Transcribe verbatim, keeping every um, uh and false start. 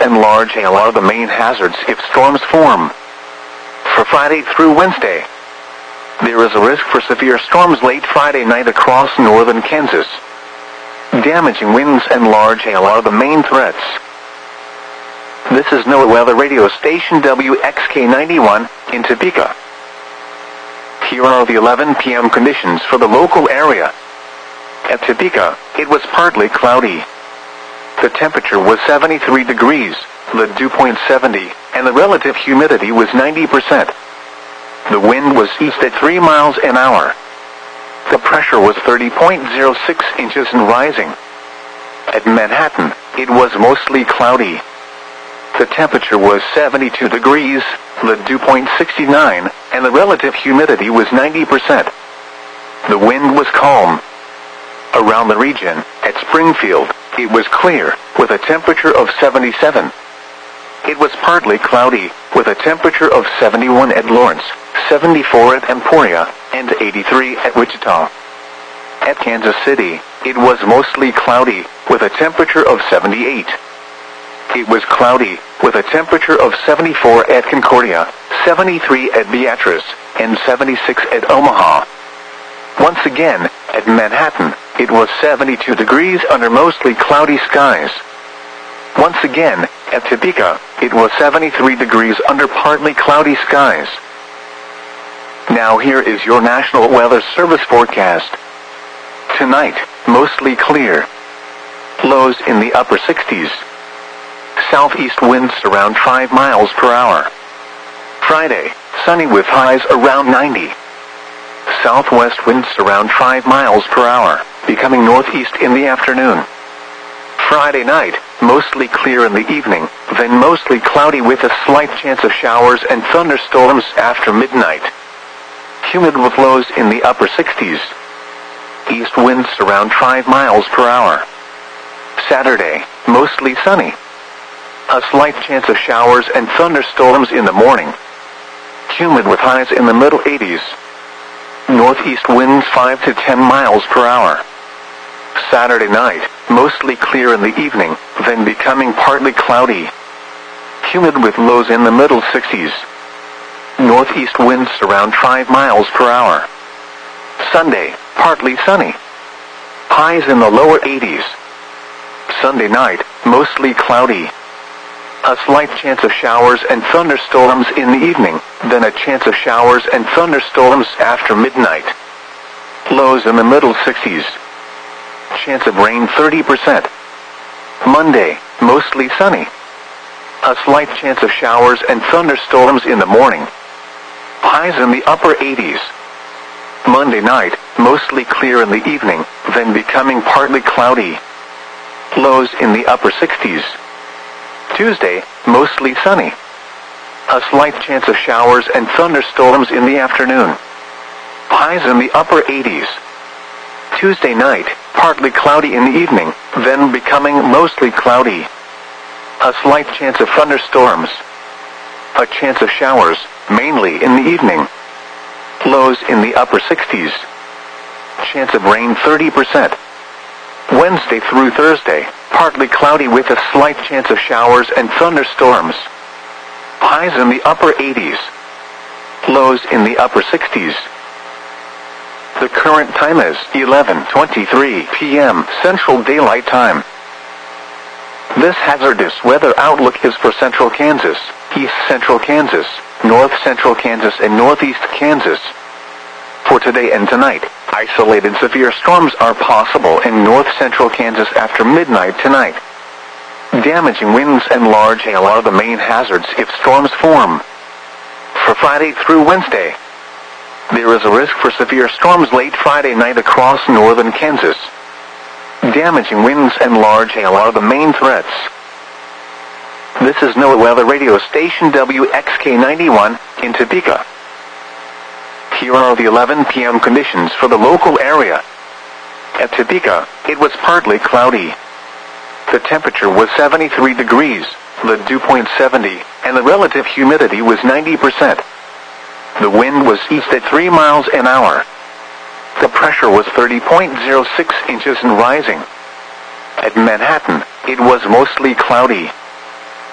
and large hail are the main hazards if storms form. For Friday through Wednesday, there is a risk for severe storms late Friday night across northern Kansas. Damaging winds and large hail are the main threats. This is NOAA Weather Radio Station W X K ninety-one in Topeka. Here are the eleven p m conditions for the local area. At Topeka, it was partly cloudy. The temperature was seventy-three degrees, the dew point seventy, and the relative humidity was ninety percent. The wind was east at three miles an hour. The pressure was thirty point zero six inches and rising. At Manhattan, it was mostly cloudy. The temperature was seventy-two degrees, the dew point sixty-nine, and the relative humidity was ninety percent. The wind was calm. Around the region, at Springfield, it was clear, with a temperature of seventy-seven. It was partly cloudy, with a temperature of seventy-one at Lawrence, seventy-four at Emporia, and eighty-three at Wichita. At Kansas City, it was mostly cloudy, with a temperature of seventy-eight. It was cloudy, with a temperature of seventy-four at Concordia, seventy-three at Beatrice, and seventy-six at Omaha. Once again, at Manhattan, it was seventy-two degrees under mostly cloudy skies. Once again, at Topeka, it was seventy-three degrees under partly cloudy skies. Now here is your National Weather Service forecast. Tonight, mostly clear. Lows in the upper sixties. Southeast winds around five miles per hour. Friday, sunny with highs around ninety. Southwest winds around five miles per hour, becoming northeast in the afternoon. Friday night, mostly clear in the evening, then mostly cloudy with a slight chance of showers and thunderstorms after midnight. Humid with lows in the upper sixties. East winds around five miles per hour. Saturday, mostly sunny. A slight chance of showers and thunderstorms in the morning. Humid with highs in the middle eighties. Northeast winds five to ten miles per hour. Saturday night, mostly clear in the evening, then becoming partly cloudy. Humid with lows in the middle sixties. Northeast winds around five miles per hour. Sunday, partly sunny. Highs in the lower eighties. Sunday night, mostly cloudy. A slight chance of showers and thunderstorms in the evening, then a chance of showers and thunderstorms after midnight. Lows in the middle sixties. Chance of rain thirty percent. Monday, mostly sunny. A slight chance of showers and thunderstorms in the morning. Highs in the upper eighties. Monday night, mostly clear in the evening, then becoming partly cloudy. Lows in the upper sixties. Tuesday, mostly sunny. A slight chance of showers and thunderstorms in the afternoon. Highs in the upper eighties. Tuesday night, partly cloudy in the evening, then becoming mostly cloudy. A slight chance of thunderstorms. A chance of showers, mainly in the evening. Lows in the upper sixties. Chance of rain thirty percent. Wednesday through Thursday, partly cloudy with a slight chance of showers and thunderstorms. Highs in the upper eighties. Lows in the upper sixties. The current time is eleven twenty-three p m Central Daylight Time. This hazardous weather outlook is for central Kansas, east central Kansas, north central Kansas, and northeast Kansas. For today and tonight, isolated severe storms are possible in north central Kansas after midnight tonight. Damaging winds and large hail are the main hazards if storms form. For Friday through Wednesday, there is a risk for severe storms late Friday night across northern Kansas. Damaging winds and large hail are the main threats. This is NOAA Weather Radio Station W X K ninety-one in Topeka. Here are the eleven p m conditions for the local area. At Topeka, it was partly cloudy. The temperature was seventy-three degrees, the dew point seventy, and the relative humidity was ninety percent. The wind was east at three miles an hour. The pressure was thirty point zero six inches and rising. At Manhattan, it was mostly cloudy.